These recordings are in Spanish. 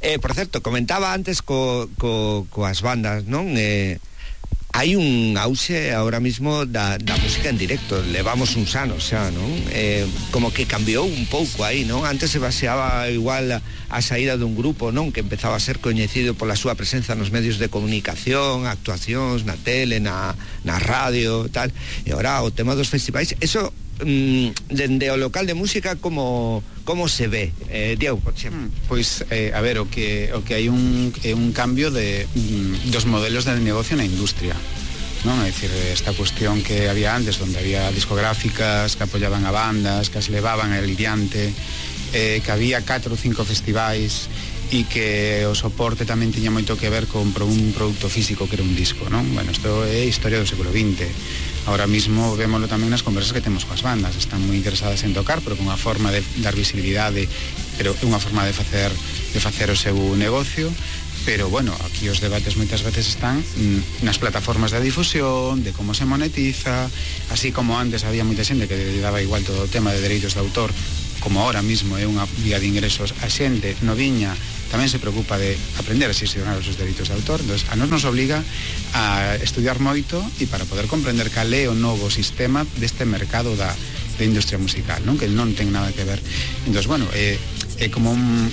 Por certo, comentaba antes coas bandas, non? Hai un auxe ahora mismo da música en directo. Levamos uns anos xa, non? Como que cambiou un pouco aí, non? Antes se baseaba igual a saída dun grupo, non? Que empezaba a ser coñecido pola súa presenza nos medios de comunicación, actuacións na tele, na radio, tal. E agora o tema dos festivais, eso dende o local de música como se ve, Diego, por exemplo? Pois, a ver, o que hai un cambio dos modelos de negocio na industria, non? É dicir, esta cuestión que había antes, onde había discográficas que apoyaban a bandas, que as levaban el diante, que había 4 ou 5 festivais e que o soporte tamén tiña moito que ver con un produto físico que era un disco, non? Bueno, isto é historia do século XX. Ahora mismo vémoslo tamén nas conversas que temos coas bandas. Están moi interesadas en tocar, pero con unha forma de dar visibilidade, pero unha forma de facer o seu negocio. Pero, bueno, aquí os debates moitas veces están nas plataformas de difusión, de como se monetiza, así como antes había moita xente que daba igual todo o tema de dereitos de autor, como ahora mismo é unha vía de ingresos, a xente noviña tamén se preocupa de aprender a xestionar os seus dereitos de autor. Entón, a nos obliga a estudiar moito e para poder comprender cal é o novo sistema deste mercado da industria musical, non? Que non ten nada que ver. Entón, bueno, é como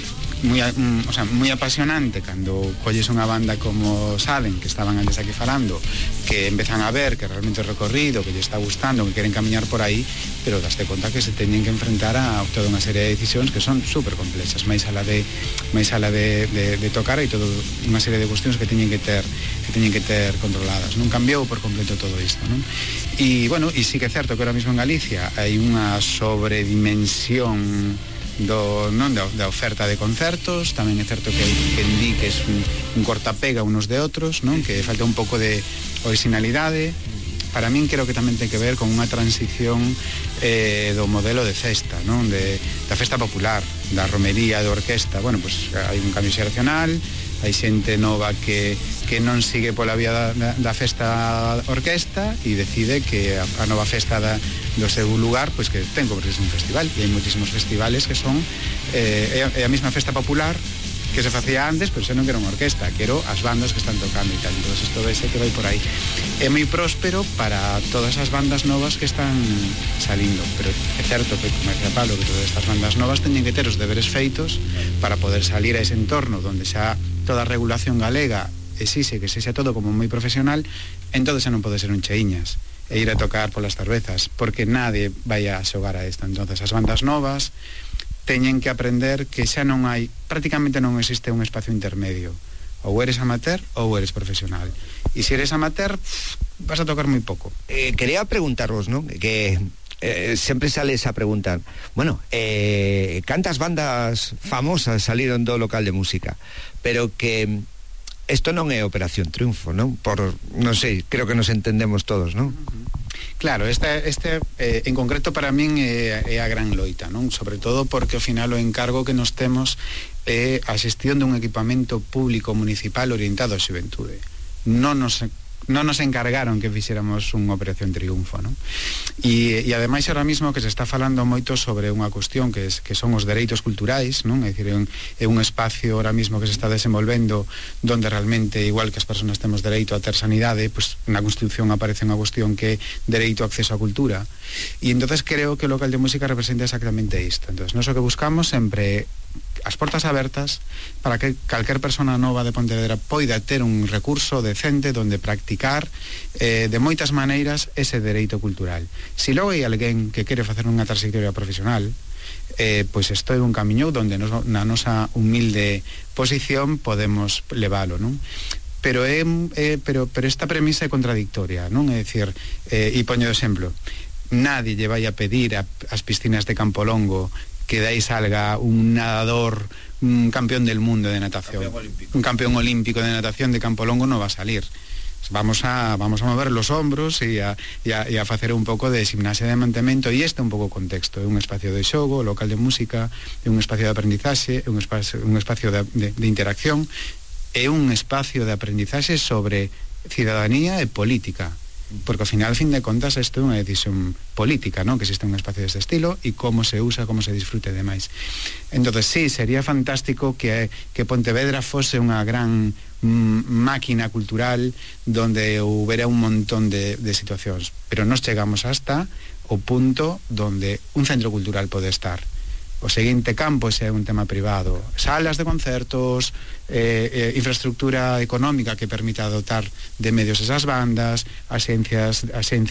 moi apasionante cando colles unha banda como Saden, que estaban antes aquí falando, que empezan a ver que realmente o recorrido, que lle está gustando, que queren camiñar por aí, pero daste conta que se teñen que enfrentar a toda unha serie de decisións que son super complexas, máis ala de tocar, e toda unha serie de cuestións que teñen que ter controladas. Non cambiou por completo todo isto, non? E, bueno, e sí que é certo que ahora mismo en Galicia hai unha sobredimensión da oferta de concertos. Tamén é certo que hai quen di que é un cortapega unos de outros, non? Que falta un pouco de originalidade. Para min creo que tamén ten que ver con unha transición do modelo de festa, non? Da festa popular, da romería, da orquesta. Bueno, pues hai un cambio xeracional, hai xente nova que non sigue pola vía da festa orquesta e decide que a nova festa do seu lugar, pois que ten que convertirse un festival, e hai moitísimos festivales que son é a mesma festa popular que se facía antes, pero xa non que era unha orquesta, que era as bandas que están tocando e tal. Entón, isto vese que vai por aí. É moi próspero para todas as bandas novas que están salindo, pero é certo que, como decía Pablo, que todas estas bandas novas teñen que ter os deberes feitos para poder salir a ese entorno donde xa toda a regulación galega exixe que sexa todo como moi profesional. Entón xa non pode ser un cheiñas e ir a tocar polas cervezas, porque nadie vai a xogar a isto. Entón, as bandas novas teñen que aprender que xa non hai, prácticamente non existe un espacio intermedio. Ou eres amateur ou eres profesional. E se eres amateur, vas a tocar moi pouco. Quería preguntarvos, non? Que sempre sale esa pregunta. Bueno, cantas bandas famosas saliron do local de música, pero que isto non é Operación Triunfo, non? Non sei, creo que nos entendemos todos, non? Claro, este en concreto para min é a gran loita, non? Sobre todo porque ao final o encargo que nos temos é a xestión dun equipamento público municipal orientado á xuventude. Non nos encargaron que fixéramos unha Operación Triunfo, non? E ademais ahora mismo que se está falando moito sobre unha cuestión que son os dereitos culturais, non? É dicir, é un espacio ahora mismo que se está desenvolvendo donde realmente, igual que as persoas temos dereito a ter sanidade, pues na Constitución aparece unha cuestión que é dereito a acceso á cultura, e entonces creo que o local de música representa exactamente isto. Entonces, nós o que buscamos sempre as portas abertas para que calquer persona nova de Pontevedra poida ter un recurso decente donde practicar de moitas maneiras ese dereito cultural. Se logo hai alguén que quere facer unha trayectoria profesional, pois isto é un camiño donde na nosa humilde posición podemos leválo, non? Pero esta premisa é contradictoria, non? É dicir, e poño de exemplo, nadie lle vai a pedir as piscinas de Campolongo que de aí salga un nadador, un campeón del mundo de natación, un campeón olímpico de natación de Campolongo non va a salir. Vamos a mover los hombros e a facer un pouco de gimnasia de mantemento, e este é un pouco o contexto. É un espacio de xogo, local de música, é un espacio de aprendizaxe, é un espacio de interacción, é un espacio de aprendizaxe sobre cidadanía e política. porque ao final, a fin de contas, isto é unha decisión política, non? Que existe un espacio deste estilo e como se usa, como se disfrute demais. Entonces, sí, sería fantástico que Pontevedra fose unha gran máquina cultural donde houbera un montón de situacións, pero nos chegamos hasta o punto donde un centro cultural pode estar. O seguinte campo é un tema privado, salas de concertos, infraestructura económica que permita dotar de medios esas bandas, axencias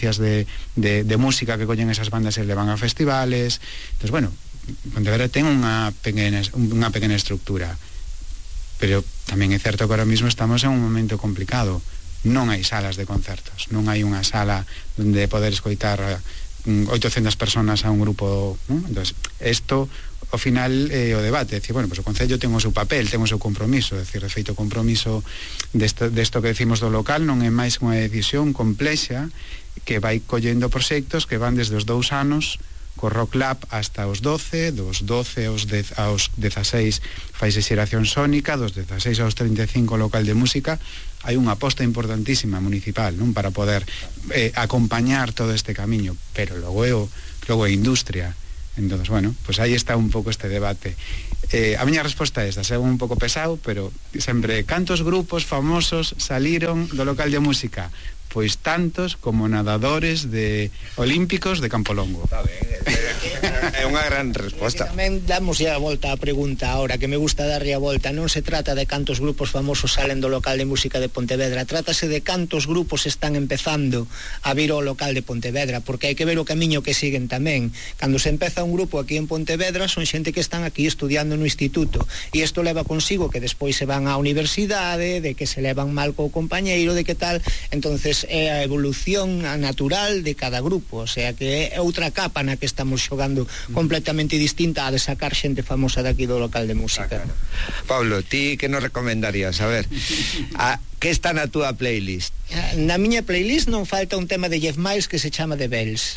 de música que collen esas bandas e levan a festivales. Entón, bueno, Pontevedra ten unha pequena estructura, pero tamén é certo que ahora mismo estamos en un momento complicado. Non hai salas de concertos, non hai unha sala onde poder escoitar 800 personas a un grupo, ¿no? Entonces, isto ao final o debate, decir, bueno, pues o Concello ten o seu papel, ten o seu compromiso, decir, de feito o compromiso desto que decimos do local non é máis unha decisión complexa que vai collendo proxectos que van desde os 2 anos co Rock Lab hasta os 12, dos 12 aos 16 faise xeración sónica, dos 16 aos 35 local de música. Hai unha aposta importantísima municipal, non, para poder acompañar todo este camiño, pero logo é industria. Entonces, bueno, pues aí está un pouco este debate. A miña resposta é esta, é un pouco pesado, pero sempre, cantos grupos famosos saliron do local de música? Pois tantos como nadadores olímpicos de Campolongo. Está ben, é unha gran resposta. Tamén damos a volta á pregunta ahora, que me gusta darlle a volta. Non se trata de cantos grupos famosos salen do local de música de Pontevedra, trátase de cantos grupos están empezando a vir ao local de Pontevedra, porque hai que ver o camiño que siguen tamén. Cando se empeza un grupo aquí en Pontevedra son xente que están aquí estudiando no instituto, e isto leva consigo que despois se van á universidade, de que se levan mal co compañeiro, de que tal. Entonces é a evolución natural de cada grupo, o sea que é outra capa na que estamos xogando completamente distinta a de sacar xente famosa daqui do local de música. Claro. Pablo, ti que nos recomendarías? A ver, que está na túa playlist? Na miña playlist non falta un tema de Jeff Miles que se chama The Bells.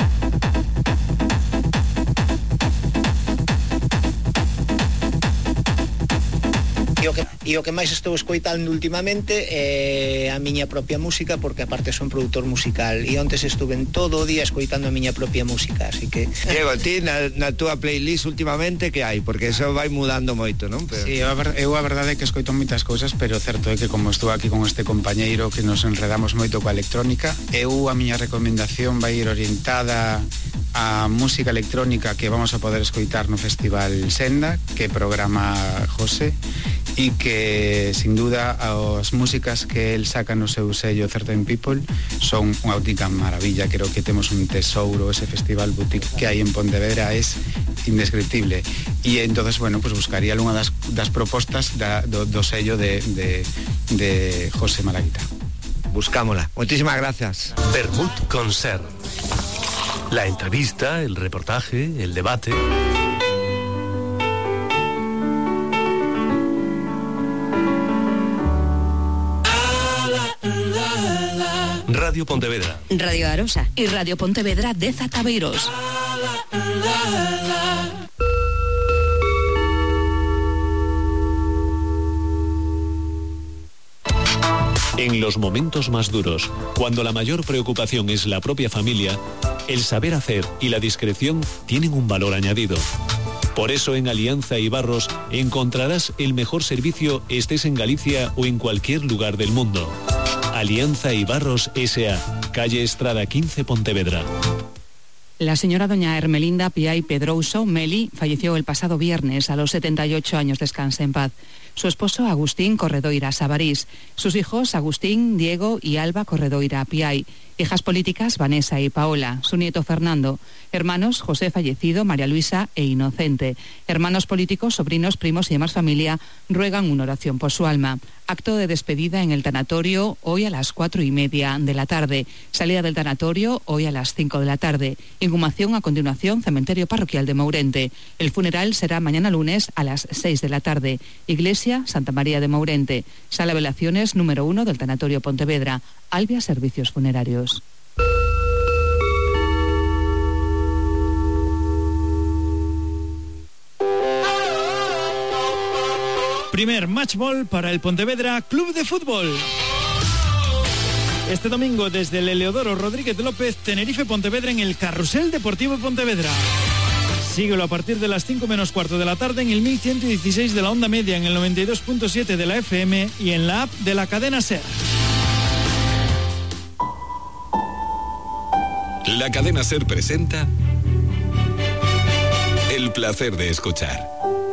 E o que máis estou escoitando últimamente é a miña propia música, porque aparte son produtor musical, e ontes estuve todo o día escoitando a miña propia música, así que... Diego, ti na túa playlist últimamente que hai? Porque eso vai mudando moito, non? Pero... Sí, eu a verdade é que escoito moitas cousas, pero certo é que como estou aquí con este compañeiro que nos enredamos moito coa electrónica, a miña recomendación vai ir orientada a música electrónica que vamos a poder escoitar no Festival Senda, que programa José, e que, sin duda, as músicas que el saca no seu sello Certain People son unha auténtica maravilla. Creo que temos un tesouro, ese festival boutique que hai en Pontevedra é indescriptible. E entonces, bueno, pues buscaría unha das propostas do sello de José Malaguita. Buscámola. Muchísimas gracias. Vermut con Ser. La entrevista, el reportaje, el debate. Radio Pontevedra, Radio Arosa y Radio Pontevedra de Zataveiros. En los momentos más duros, cuando la mayor preocupación es la propia familia, el saber hacer y la discreción tienen un valor añadido. Por eso en Alianza Ibarros encontrarás el mejor servicio, estés en Galicia o en cualquier lugar del mundo. Alianza Ibarros S.A., calle Estrada 15, Pontevedra. La señora doña Hermelinda Piay Pedrouso Meli falleció el pasado viernes a los 78 años. Descanse en paz. Su esposo Agustín Corredoira Sabarís, sus hijos Agustín, Diego y Alba Corredoira Piay, hijas políticas Vanessa y Paola, su nieto Fernando, hermanos José fallecido, María Luisa e Inocente, hermanos políticos, sobrinos, primos y demás familia ruegan una oración por su alma. Acto de despedida en el tanatorio hoy a las 4:30 de la tarde. Salida del tanatorio hoy a las 5 de la tarde. Inhumación a continuación, cementerio parroquial de Mourente. El funeral será mañana lunes a las 6 de la tarde. Iglesia Santa María de Mourente. Sala Velaciones número 1 del tanatorio Pontevedra. Albia Servicios Funerarios. Primer matchball para el Pontevedra Club de Fútbol. Este domingo desde el Eleodoro Rodríguez López, Tenerife-Pontevedra en el Carrusel Deportivo Pontevedra. Síguelo a partir de las 5 menos cuarto de la tarde en el 1116 de la onda media, en el 92.7 de la FM y en la app de la cadena SER. La cadena SER presenta El placer de escuchar.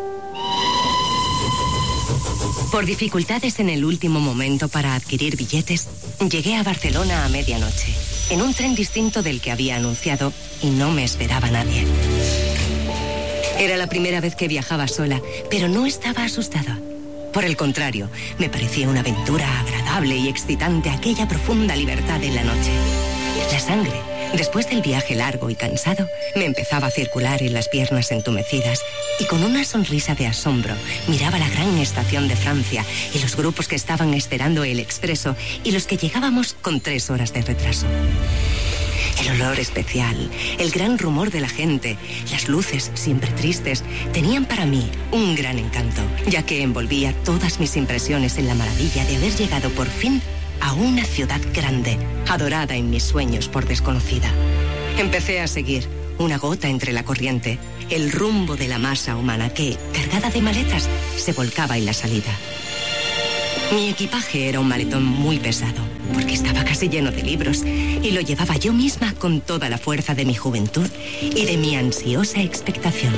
Por dificultades en el último momento para adquirir billetes, llegué a Barcelona a medianoche, en un tren distinto del que había anunciado, y no me esperaba nadie. Era la primera vez que viajaba sola, pero no estaba asustada. Por el contrario, me parecía una aventura agradable y excitante aquella profunda libertad en la noche. La sangre, después del viaje largo y cansado, me empezaba a circular en las piernas entumecidas y con una sonrisa de asombro miraba la gran estación de Francia y los grupos que estaban esperando el expreso y los que llegábamos con 3 horas de retraso. El olor especial, el gran rumor de la gente, las luces siempre tristes, tenían para mí un gran encanto, ya que envolvía todas mis impresiones en la maravilla de haber llegado por fin a una ciudad grande, adorada en mis sueños por desconocida. Empecé a seguir, una gota entre la corriente, el rumbo de la masa humana que, cargada de maletas, se volcaba en la salida. Mi equipaje era un maletón muy pesado, porque estaba casi lleno de libros, y lo llevaba yo misma con toda la fuerza de mi juventud y de mi ansiosa expectación.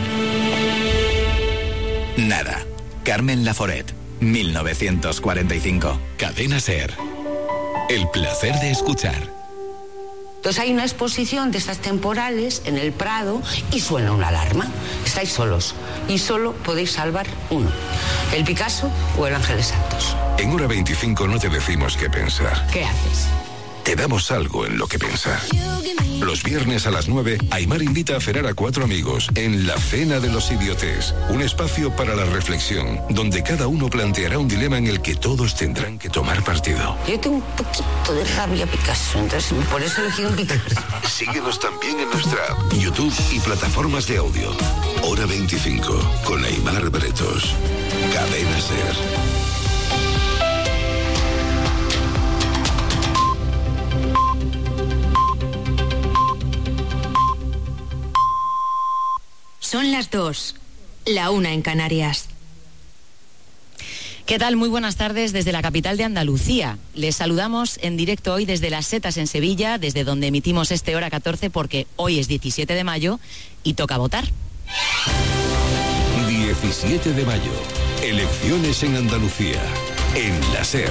Nada. Carmen Laforet, 1945. Cadena SER. El placer de escuchar. Entonces hay una exposición de estas temporales en el Prado y suena una alarma. Estáis solos y solo podéis salvar uno, el Picasso o el Ángeles Santos. En Hora 25 no te decimos qué pensar. ¿Qué haces? Te damos algo en lo que pensar. Los viernes a las 9, Aimar invita a cenar a 4 amigos en La Cena de los Idiotes, un espacio para la reflexión, donde cada uno planteará un dilema en el que todos tendrán que tomar partido. Yo tengo un poquito de rabia Picasso, entonces por eso elegí un Picasso. Síguenos también en nuestra app, YouTube y plataformas de audio. Hora 25, con Aimar Bretos. Cadena SER. Son las 2, la 1 en Canarias. ¿Qué tal? Muy buenas tardes desde la capital de Andalucía. Les saludamos en directo hoy desde Las Setas en Sevilla, desde donde emitimos este Hora 14, porque hoy es 17 de mayo y toca votar. 17 de mayo, elecciones en Andalucía, en la SER.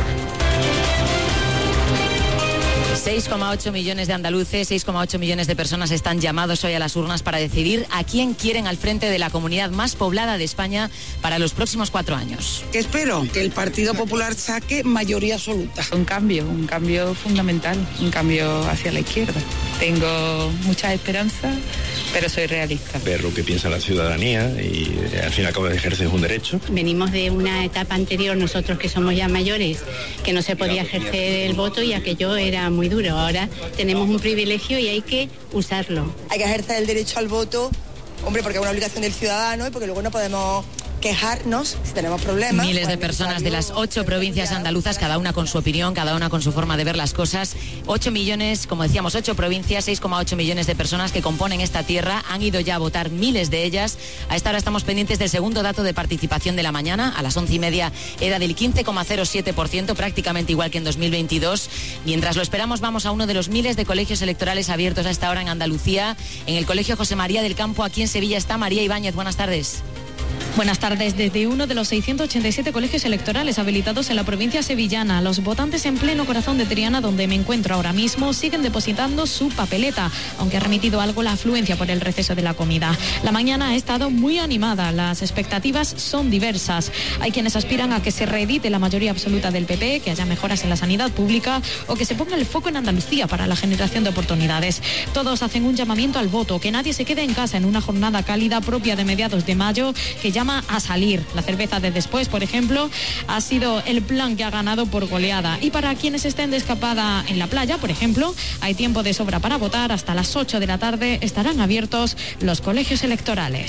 6,8 millones de andaluces, 6,8 millones de personas están llamados hoy a las urnas para decidir a quién quieren al frente de la comunidad más poblada de España para los próximos 4 años. ¿Qué espero? Que el Partido Popular saque mayoría absoluta. Un cambio fundamental, un cambio hacia la izquierda. Tengo mucha esperanza, pero soy realista. Ver lo que piensa la ciudadanía y al fin y al cabo ejercer un derecho. Venimos de una etapa anterior, nosotros que somos ya mayores, que no se podía ejercer el voto y aquello era muy duro. Ahora tenemos un privilegio y hay que usarlo. Hay que ejercer el derecho al voto, hombre, porque es una obligación del ciudadano y porque luego no podemos quejarnos si tenemos problemas. Miles de personas de las 8 provincias andaluzas, cada una con su opinión, cada una con su forma de ver las cosas. 8 millones, como decíamos, 8 provincias, 6,8 millones de personas que componen esta tierra. Han ido ya a votar miles de ellas. A esta hora estamos pendientes del segundo dato de participación de la mañana. A las 11:30 era del 15,07%, prácticamente igual que en 2022. Mientras lo esperamos, vamos a uno de los miles de colegios electorales abiertos a esta hora en Andalucía. En el Colegio José María del Campo, aquí en Sevilla, está María Ibáñez. Buenas tardes. Buenas tardes. Desde uno de los 687 colegios electorales habilitados en la provincia sevillana, los votantes en pleno corazón de Triana, donde me encuentro ahora mismo, siguen depositando su papeleta, aunque ha remitido algo la afluencia por el receso de la comida. La mañana ha estado muy animada, las expectativas son diversas. Hay quienes aspiran a que se reedite la mayoría absoluta del PP, que haya mejoras en la sanidad pública o que se ponga el foco en Andalucía para la generación de oportunidades. Todos hacen un llamamiento al voto, que nadie se quede en casa en una jornada cálida propia de mediados de mayo, que llama a salir. La cerveza de después, por ejemplo, ha sido el plan que ha ganado por goleada. Y para quienes estén de escapada en la playa, por ejemplo, hay tiempo de sobra para votar. Hasta las 8 de la tarde estarán abiertos los colegios electorales.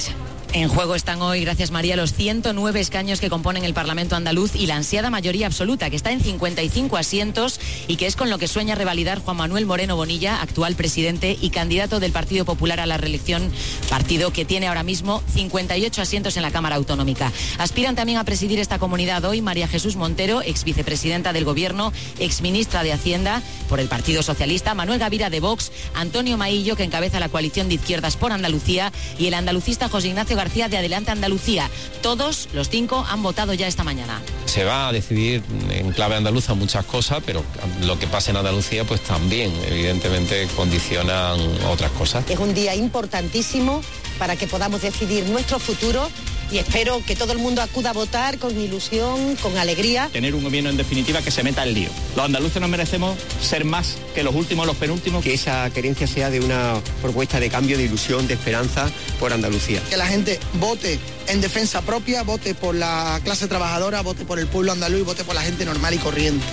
En juego están hoy, gracias María, los 109 escaños que componen el Parlamento andaluz y la ansiada mayoría absoluta, que está en 55 asientos y que es con lo que sueña revalidar Juan Manuel Moreno Bonilla, actual presidente y candidato del Partido Popular a la reelección, partido que tiene ahora mismo 58 asientos en la Cámara Autonómica. Aspiran también a presidir esta comunidad hoy María Jesús Montero, ex vicepresidenta del Gobierno, ex ministra de Hacienda por el Partido Socialista, Manuel Gavira de Vox, Antonio Maillo, que encabeza la coalición de izquierdas por Andalucía, y el andalucista José Ignacio García de Adelante Andalucía. Todos los 5 han votado ya esta mañana. Se va a decidir en clave andaluza muchas cosas, pero lo que pasa en Andalucía pues también evidentemente condicionan otras cosas. Es un día importantísimo para que podamos decidir nuestro futuro y espero que todo el mundo acuda a votar con ilusión, con alegría. Tener un gobierno en definitiva que se meta el lío. Los andaluces nos merecemos ser más que los últimos, los penúltimos. Que esa querencia sea de una propuesta de cambio, de ilusión, de esperanza por Andalucía. Que la gente vote en defensa propia, vote por la clase trabajadora, vote por el pueblo andaluz y vote por la gente normal y corriente.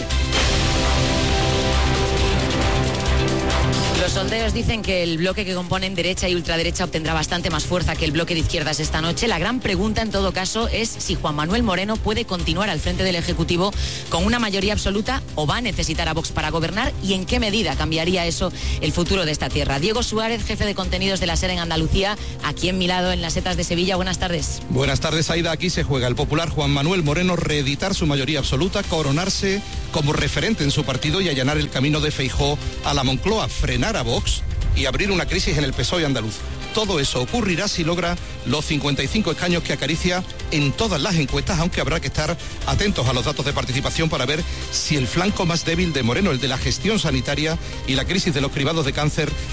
Los sondeos dicen que el bloque que componen derecha y ultraderecha obtendrá bastante más fuerza que el bloque de izquierdas esta noche. La gran pregunta, en todo caso, es si Juan Manuel Moreno puede continuar al frente del Ejecutivo con una mayoría absoluta o va a necesitar a Vox para gobernar y en qué medida cambiaría eso el futuro de esta tierra. Diego Suárez, jefe de contenidos de la SER en Andalucía, aquí en mi lado, en las Setas de Sevilla. Buenas tardes. Buenas tardes, Aida. Aquí se juega el popular Juan Manuel Moreno reeditar su mayoría absoluta, coronarse como referente en su partido y allanar el camino de Feijóo a la Moncloa, frenar a Vox y abrir una crisis en el PSOE andaluz. Todo eso ocurrirá si logra los 55 escaños que acaricia en todas las encuestas, aunque habrá que estar atentos a los datos de participación para ver si el flanco más débil de Moreno, el de la gestión sanitaria y la crisis de los cribados de cáncer,